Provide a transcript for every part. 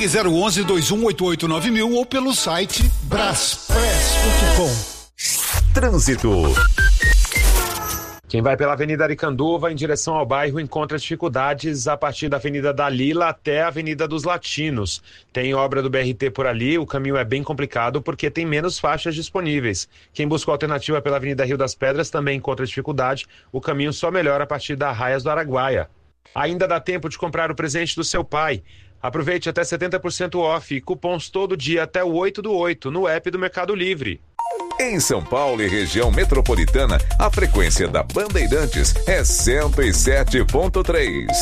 Ligue 011-2188-9000 ou pelo site braspress.com. Trânsito. Quem vai pela Avenida Aricanduva em direção ao bairro encontra dificuldades a partir da Avenida Dalila até a Avenida dos Latinos. Tem obra do BRT por ali, o caminho é bem complicado porque tem menos faixas disponíveis. Quem busca alternativa pela Avenida Rio das Pedras também encontra dificuldade, o caminho só melhora a partir da Arraias do Araguaia. Ainda dá tempo de comprar o presente do seu pai. Aproveite até 70% off e cupons todo dia até o 8/8 no app do Mercado Livre. Em São Paulo e região metropolitana, a frequência da Bandeirantes é 107.3.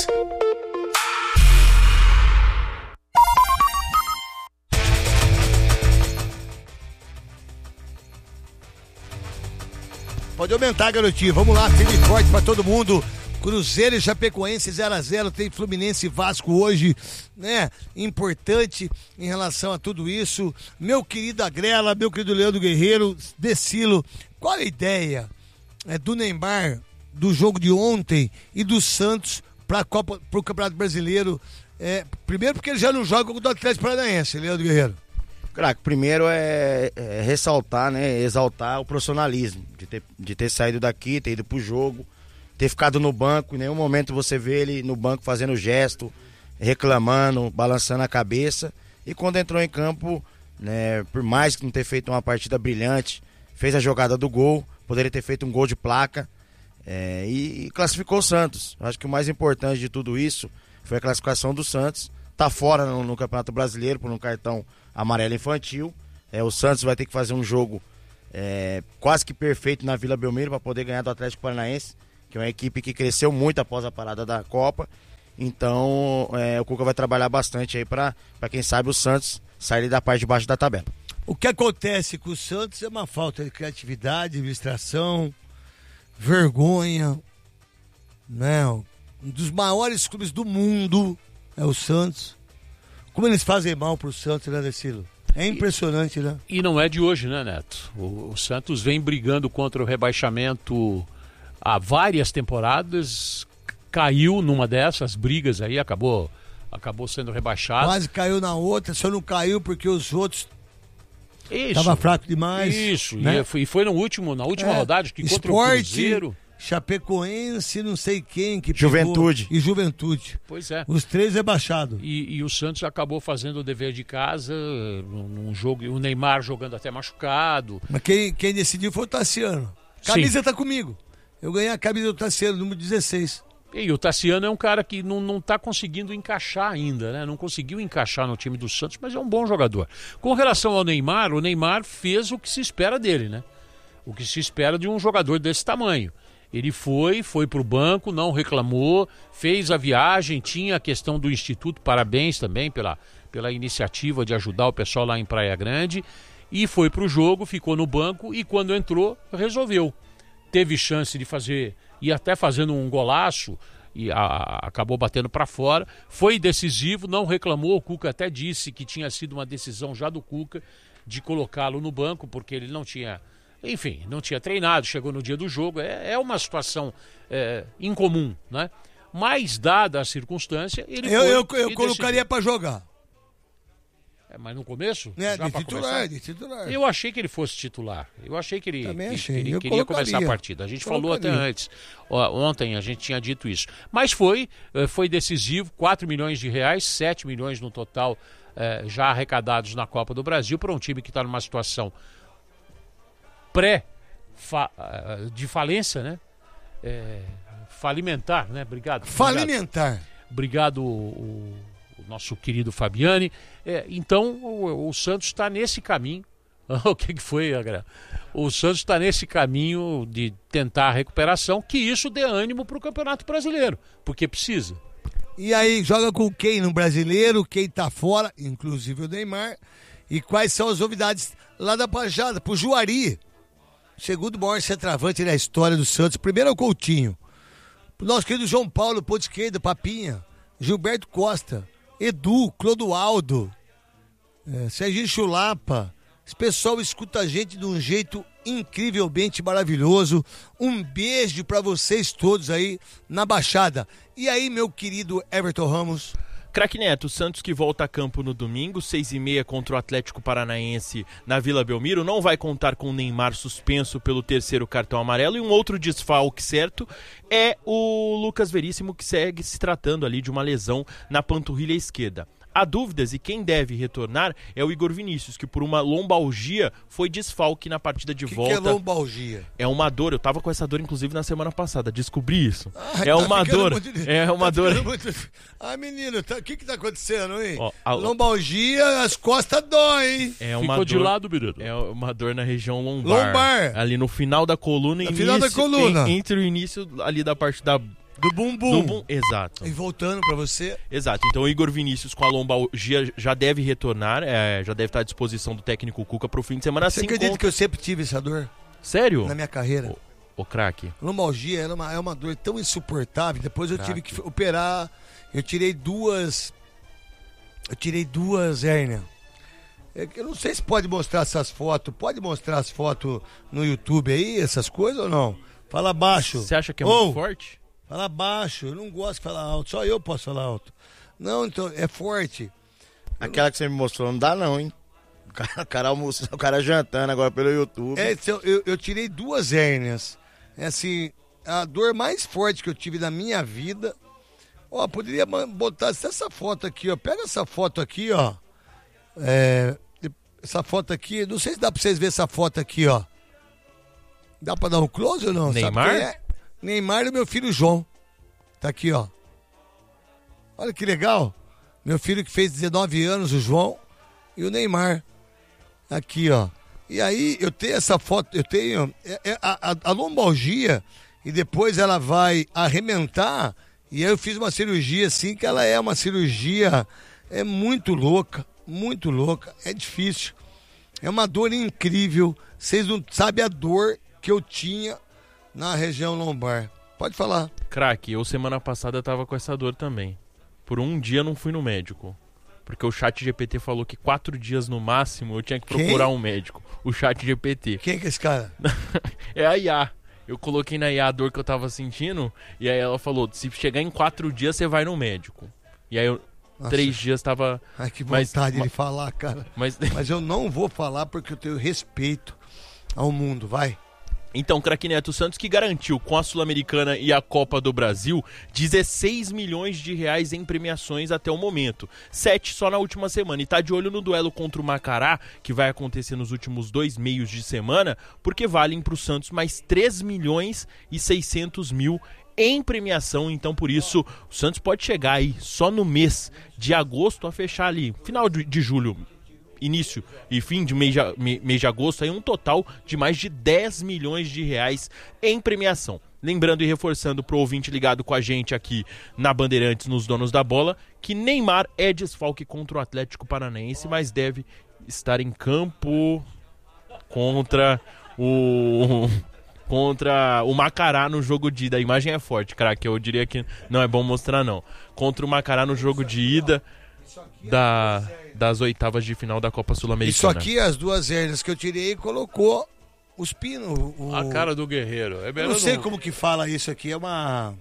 Pode aumentar, garotinho. Vamos lá, firme e forte pra todo mundo. Cruzeiro e Chapecoense 0x0, tem Fluminense e Vasco hoje, né? Importante em relação a tudo isso. Meu querido Agrela, meu querido Leandro Guerreiro, Decilo, qual a ideia do Neymar, do jogo de ontem e do Santos para o Campeonato Brasileiro? Primeiro porque ele já não joga contra o Atlético Paranaense, Leandro Guerreiro. Craque, primeiro é ressaltar, né, exaltar o profissionalismo, de ter saído daqui, ter ido pro jogo, ter ficado no banco. Em nenhum momento você vê ele no banco fazendo gesto, reclamando, balançando a cabeça. E quando entrou em campo, né, por mais que não ter feito uma partida brilhante, fez a jogada do gol, poderia ter feito um gol de placa, e classificou o Santos. Eu acho que o mais importante de tudo isso foi a classificação do Santos. Tá fora no Campeonato Brasileiro por um cartão amarelo infantil. O Santos vai ter que fazer um jogo quase que perfeito na Vila Belmiro para poder ganhar do Atlético Paranaense, que é uma equipe que cresceu muito após a parada da Copa. Então o Cuca vai trabalhar bastante aí para quem sabe o Santos sair da parte de baixo da tabela. O que acontece com o Santos é uma falta de criatividade, administração, vergonha, né? Um dos maiores clubes do mundo é o Santos. Como eles fazem mal pro Santos, né, Decilo? É impressionante, né? E não é de hoje, né, Neto? O Santos vem brigando contra o rebaixamento há várias temporadas, caiu numa dessas brigas aí, acabou sendo rebaixado. Quase caiu na outra, só não caiu porque os outros estavam fracos demais. Isso, né? E foi na última rodada, que contra o Cruzeiro. Chapecoense, não sei quem que Juventude. Pegou, e Juventude. Pois é. Os três rebaixados. E o Santos acabou fazendo o dever de casa num jogo, o Neymar jogando até machucado. Mas quem decidiu foi o Tassiano. Camisa tá comigo. Eu ganhei a camisa do Tassiano, número 16. E o Tassiano é um cara que não tá conseguindo encaixar ainda, né? Não conseguiu encaixar no time do Santos, mas é um bom jogador. Com relação ao Neymar, o Neymar fez o que se espera dele, né? O que se espera de um jogador desse tamanho. Ele foi pro banco, não reclamou, fez a viagem, tinha a questão do Instituto, parabéns também pela iniciativa de ajudar o pessoal lá em Praia Grande, e foi pro jogo, ficou no banco e quando entrou, resolveu. Teve chance de fazer, e até fazendo um golaço, e acabou batendo para fora, foi decisivo, não reclamou. O Cuca até disse que tinha sido uma decisão já do Cuca de colocá-lo no banco, porque ele não tinha... Enfim, não tinha treinado, chegou no dia do jogo, é uma situação incomum, né? Mas, dada a circunstância, ele eu colocaria para jogar. Mas no começo? De titular. Eu achei que ele fosse titular. Eu achei que ele queria colocaria. Começar a partida. A gente falou até antes. Ontem a gente tinha dito isso. Mas foi decisivo, 4 milhões de reais, 7 milhões no total já arrecadados na Copa do Brasil para um time que está numa situação de falência, né? Falimentar, né? Obrigado. Falimentar. Obrigado, o nosso querido Fabiani. Então, o Santos está nesse caminho. O que foi, Agra? O Santos está nesse caminho de tentar a recuperação, que isso dê ânimo para o Campeonato Brasileiro, porque precisa. E aí, joga com quem no Brasileiro? Quem tá fora, inclusive o Neymar. E quais são as novidades lá da Pajada, pro Juari? Segundo maior centroavante da história do Santos. Primeiro é o Coutinho. O nosso querido João Paulo, ponto esquerda, Papinha. Gilberto Costa. Edu, Clodoaldo. Serginho Chulapa. Esse pessoal escuta a gente de um jeito incrivelmente maravilhoso. Um beijo pra vocês todos aí na Baixada. E aí, meu querido Everton Ramos? Craque Neto, Santos que volta a campo no domingo, 6h30 contra o Atlético Paranaense na Vila Belmiro, não vai contar com o Neymar suspenso pelo 3º cartão amarelo, e um outro desfalque certo é o Lucas Veríssimo, que segue se tratando ali de uma lesão na panturrilha esquerda. Há dúvidas, e quem deve retornar é o Igor Vinícius, que por uma lombalgia foi desfalque na partida de volta. O que é lombalgia? É uma dor, eu tava com essa dor inclusive na semana passada, descobri isso. É uma dor. É uma dor. Menino, o que tá acontecendo, hein? Ó, lombalgia, as costas doem. É uma Ficou dor, de lado, menino. é uma dor na região lombar. Ali no final da coluna. Final da coluna. Entre o início ali da parte do bumbum. Exato. E voltando pra você. Exato. Então o Igor Vinícius com a lombalgia já deve retornar, já deve estar à disposição do técnico Cuca pro fim de semana. Você acredita que eu sempre tive essa dor? Sério? Na minha carreira. O craque. Lombalgia é uma dor tão insuportável. Depois eu tive que operar. Eu tirei duas hérnias. Eu não sei se pode mostrar essas fotos. Pode mostrar as fotos no YouTube aí, essas coisas ou não? Fala baixo. Você acha que é muito forte? Fala baixo, eu não gosto de falar alto, só eu posso falar alto. Não, então, é forte. Aquela que você me mostrou não dá não, hein? O cara jantando agora pelo YouTube. Eu tirei 2 hérnias. É assim, a dor mais forte que eu tive na minha vida. Ó, poderia botar essa foto aqui, ó. Pega essa foto aqui, ó. Essa foto aqui, não sei se dá pra vocês verem essa foto aqui, ó. Dá pra dar um close ou não? Neymar? Sabe quem é? Neymar e meu filho João. Tá aqui, ó. Olha que legal. Meu filho que fez 19 anos, o João, e o Neymar. Aqui, ó. E aí, eu tenho essa foto, eu tenho a lombalgia, e depois ela vai arrebentar, e aí eu fiz uma cirurgia assim, que ela é uma cirurgia muito louca, é difícil. É uma dor incrível. Vocês não sabem a dor que eu tinha na região lombar. Pode falar. Craque, eu semana passada tava com essa dor também. Por um dia não fui no médico. Porque o ChatGPT falou que 4 dias no máximo eu tinha que procurar um médico. O ChatGPT. Quem é esse cara? É a IA. Eu coloquei na IA a dor que eu tava sentindo. E aí ela falou, se chegar em 4 dias você vai no médico. E aí eu... Nossa. 3 dias tava... Ai, que vontade de falar, cara. Mas eu não vou falar porque eu tenho respeito ao mundo, vai. Então, craque Neto, o Santos que garantiu com a Sul-Americana e a Copa do Brasil 16 milhões de reais em premiações até o momento. 7 só na última semana. E tá de olho no duelo contra o Macará, que vai acontecer nos últimos 2 meios de semana, porque valem pro Santos mais 3 milhões e 600 mil em premiação. Então, por isso, o Santos pode chegar aí só no mês de agosto a fechar ali, final de julho, início e fim de mês de agosto, aí um total de mais de 10 milhões de reais em premiação. Lembrando e reforçando pro ouvinte ligado com a gente aqui na Bandeirantes, nos Donos da Bola, que Neymar é desfalque contra o Atlético Paranaense, mas deve estar em campo contra o Macará no jogo de ida. A imagem é forte, craque, eu diria que não é bom mostrar não. Contra o Macará no jogo de ida das oitavas de final da Copa Sul-Americana. Isso aqui, as 2 hérnias que eu tirei, colocou os pinos. A cara do guerreiro. Eu não sei como que fala isso aqui, é uma...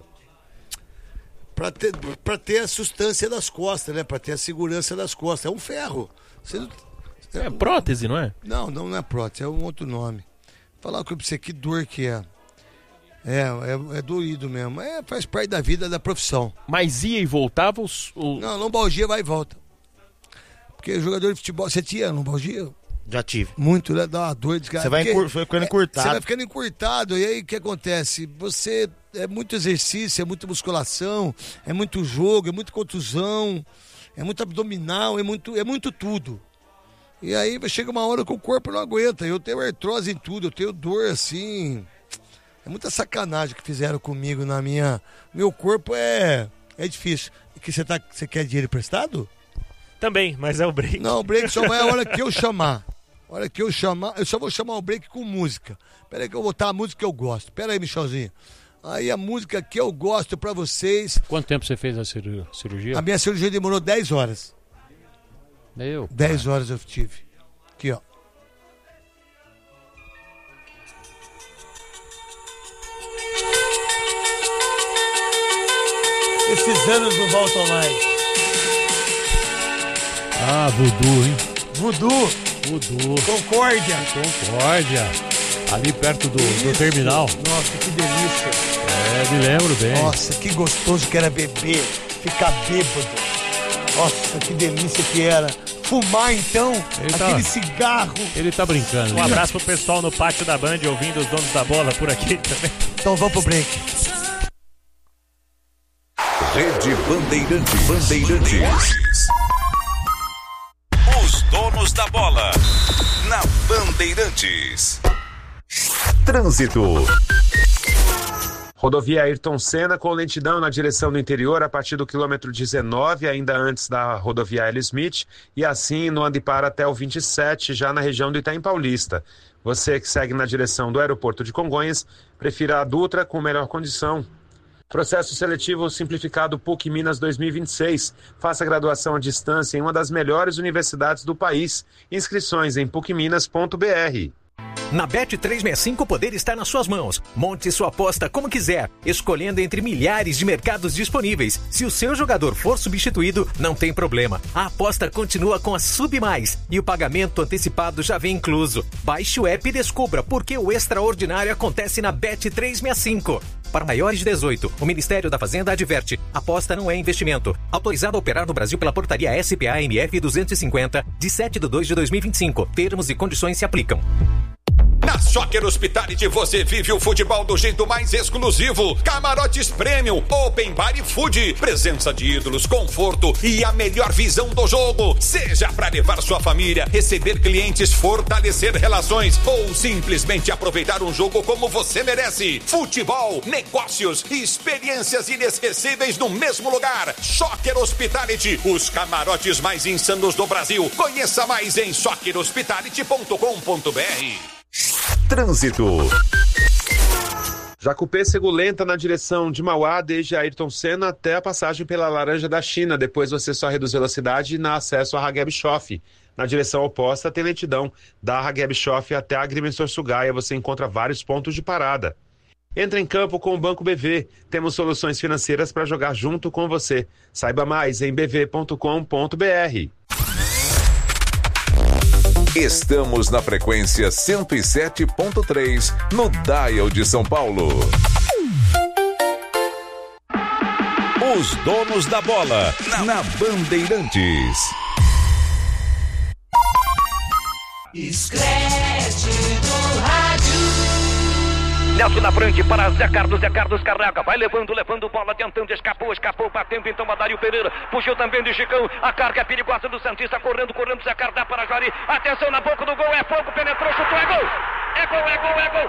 Pra ter a sustância das costas, né? Pra ter a segurança das costas. É um ferro. É prótese, não é? Não é prótese, é um outro nome. Falar com você, que dor que é. É doído mesmo. Faz parte da vida, da profissão. Mas ia e voltava? Não, lombalgia vai e volta. Porque jogador de futebol, você tinha lombalgia? Já tive. Muito, né? Dá uma dor de cara. Você vai ficando encurtado. Você vai ficando encurtado. E aí o que acontece? Você é muito exercício, é muita musculação, é muito jogo, é muita contusão, é muito abdominal, é muito tudo. E aí chega uma hora que o corpo não aguenta. Eu tenho artrose em tudo, eu tenho dor assim. É muita sacanagem que fizeram comigo na minha... Meu corpo é difícil. E que você quer dinheiro emprestado? Também, mas é o break. Não, o break só vai a hora que eu chamar. A hora que eu chamar, eu só vou chamar o break com música. Pera aí que eu vou botar a música que eu gosto. Pera aí, Michelzinho. Aí a música que eu gosto pra vocês... Quanto tempo você fez a cirurgia? A minha cirurgia demorou 10 horas. 10 horas eu tive. Aqui, ó. Esses anos não voltam mais. Ah, Voodoo, hein? Voodoo. Concórdia. Ali perto do terminal. Nossa, que delícia. Me lembro bem. Nossa, que gostoso que era beber, ficar bêbado. Nossa, que delícia que era. Fumar, então, aquele cigarro. Ele tá brincando. Um abraço pro pessoal no pátio da Band, ouvindo os donos da bola por aqui também. Então vamos pro break. Rede Bandeirantes. Os donos da bola. Na Bandeirantes. Trânsito. Rodovia Ayrton Senna com lentidão na direção do interior a partir do quilômetro 19, ainda antes da rodovia L. Smith, e assim no Andipar até o 27, já na região do Itaim Paulista. Você que segue na direção do aeroporto de Congonhas, prefira a Dutra com melhor condição. Processo seletivo simplificado PUC Minas 2026. Faça graduação à distância em uma das melhores universidades do país. Inscrições em pucminas.br. Na Bet365 o poder está nas suas mãos. Monte sua aposta como quiser, escolhendo entre milhares de mercados disponíveis. Se o seu jogador for substituído, não tem problema. A aposta continua com a SubMais e o pagamento antecipado já vem incluso. Baixe o app e descubra por que o extraordinário acontece na Bet365. Para maiores de 18, o Ministério da Fazenda adverte: aposta não é investimento. Autorizado a operar no Brasil pela portaria SPA-MF 250, de 7/2/2025. Termos e condições se aplicam. Na Soccer Hospitality você vive o futebol do jeito mais exclusivo. Camarotes Premium, Open Bar e Food. Presença de ídolos, conforto e a melhor visão do jogo. Seja para levar sua família, receber clientes, fortalecer relações ou simplesmente aproveitar um jogo como você merece. Futebol, negócios e experiências inesquecíveis no mesmo lugar. Soccer Hospitality, os camarotes mais insanos do Brasil. Conheça mais em soccerhospitality.com.br. Trânsito. Jacupé Segulenta na direção de Mauá, desde Ayrton Senna até a passagem pela Laranja da China. Depois você só reduz velocidade na acesso a Hageb Schoff. Na direção oposta tem lentidão. Da Hageb Schoff até a Agrimensor Sugaia você encontra vários pontos de parada. Entre em campo com o Banco BV. Temos soluções financeiras para jogar junto com você. Saiba mais em bv.com.br. Estamos na frequência 107.3 no Dial de São Paulo. Os donos da bola na Bandeirantes. Escrete do rádio. Nelson na frente para Zé Carlos carrega, vai levando bola, adiantando, escapou, batendo então a Dário Pereira, puxou também de Chicão, a carga é perigosa do Santista, correndo, Zé Carlos dá para Jari, atenção na boca do gol, é fogo, penetrou, chutou, é gol! Gol!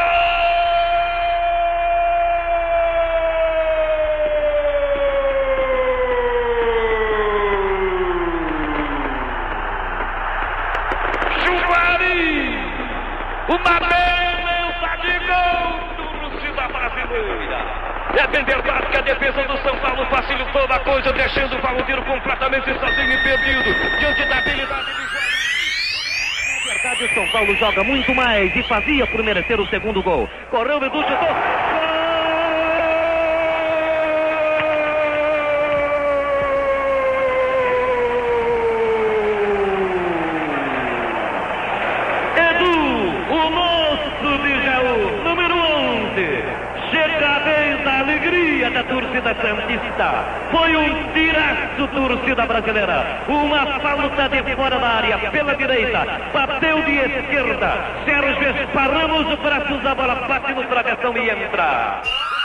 Juari! Uma beleza de gol do torcida brasileira. É bem verdade que a defesa do São Paulo facilitou a coisa, deixando o Valdir completamente sozinho e perdido diante da habilidade de Juari. Na verdade, o São Paulo joga muito mais e fazia por merecer o segundo gol. Correu, Edu, chutou. Da torcida santista, foi um tiraço, torcida brasileira, uma falta de fora da área, pela direita, bateu de esquerda, Sérgio esparramos os braços, a bola bate no travessão e entra.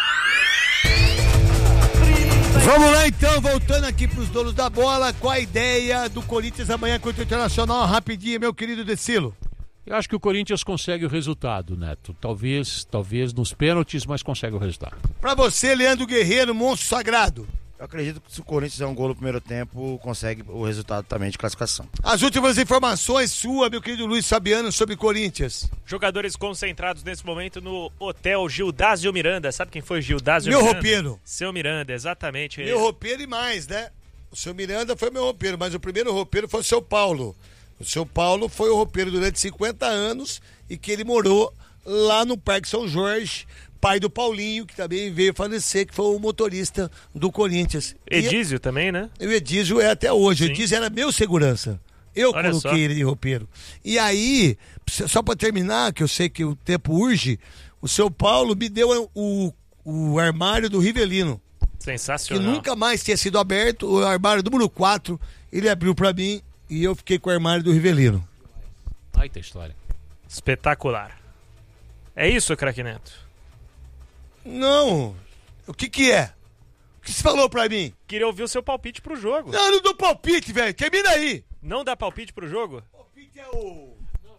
Vamos lá então, voltando aqui pros donos da bola, com a ideia do Corinthians amanhã contra o Internacional, rapidinho, meu querido Decilo. Eu acho que o Corinthians consegue o resultado, Neto. Talvez nos pênaltis, mas consegue o resultado. Pra você, Leandro Guerreiro, monstro sagrado. Eu acredito que se o Corinthians fizer um gol no primeiro tempo, consegue o resultado também de classificação. As últimas informações suas, meu querido Luiz Fabiano, sobre Corinthians. Jogadores concentrados nesse momento no Hotel Gildásio Miranda. Sabe quem foi Gildásio Miranda? Meu roupeiro. Seu Miranda, exatamente. Meu roupeiro e mais, né? O seu Miranda foi meu roupeiro, mas o primeiro roupeiro foi o seu Paulo. O seu Paulo foi o roupeiro durante 50 anos e que ele morou lá no Parque São Jorge, pai do Paulinho, que também veio falecer, que foi o motorista do Corinthians. Edísio também, né? O Edísio é até hoje. Sim. O Edísio era meu segurança. Eu Olha coloquei só. ele de roupeiro. E aí, só pra terminar, que eu sei que o tempo urge, o seu Paulo me deu o armário do Rivelino. Que Sensacional. nunca mais tinha sido aberto. O armário número 4, ele abriu pra mim e eu fiquei com o armário do Rivelino. Aí tem história. Espetacular. É isso, craque Neto? Não. O que é? O que você falou pra mim? Queria ouvir o seu palpite pro jogo. Não, não dou palpite, velho. Termina aí. Não dá palpite pro jogo? Palpite é o...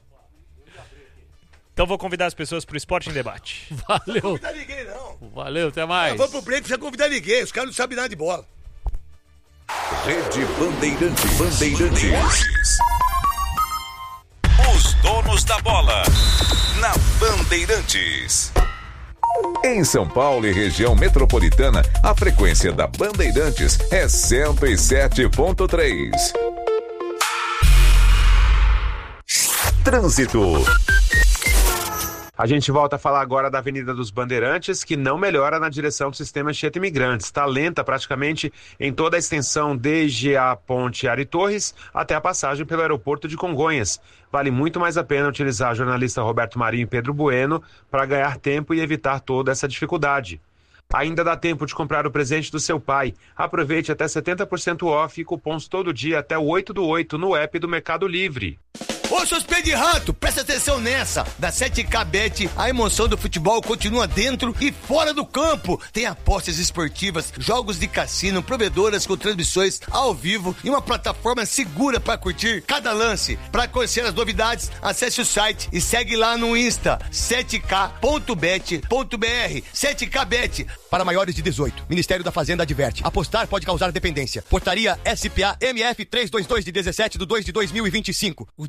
Então vou convidar as pessoas pro Esporte em Debate. Valeu. Não convidar ninguém, não. Valeu, até mais. Eu vou pro break, não precisa convidar ninguém. Os caras não sabem nada de bola. Rede Bandeirantes. Os donos da bola. Na Bandeirantes. Em São Paulo e região metropolitana, a frequência da Bandeirantes é 107.3. Trânsito. A gente volta a falar agora da Avenida dos Bandeirantes, que não melhora na direção do sistema Anchieta Imigrantes. Está lenta praticamente em toda a extensão, desde a ponte Ari Torres até a passagem pelo aeroporto de Congonhas. Vale muito mais a pena utilizar a jornalista Roberto Marinho e Pedro Bueno para ganhar tempo e evitar toda essa dificuldade. Ainda dá tempo de comprar o presente do seu pai. Aproveite até 70% off e cupons todo dia até o 8/8 no app do Mercado Livre. Ô, seus pés de rato, presta atenção nessa. Da 7K Bet, a emoção do futebol continua dentro e fora do campo. Tem apostas esportivas, jogos de cassino, provedoras com transmissões ao vivo e uma plataforma segura para curtir cada lance. Para conhecer as novidades, acesse o site e segue lá no Insta, 7k.bet.br. 7K Bet, para maiores de 18. Ministério da Fazenda adverte. Apostar pode causar dependência. Portaria SPA MF 322 de 17/2/2025.